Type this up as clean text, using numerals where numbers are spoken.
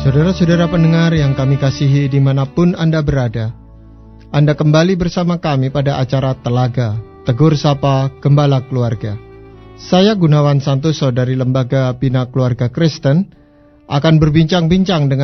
Saudara-saudara pendengar yang kami kasihi dimanapun Anda berada, Anda kembali bersama kami pada acara Telaga, Tegur Sapa Gembala Keluarga. Saya Gunawan Santoso dari Lembaga Bina Keluarga Kristen akan berbincang-bincang dengan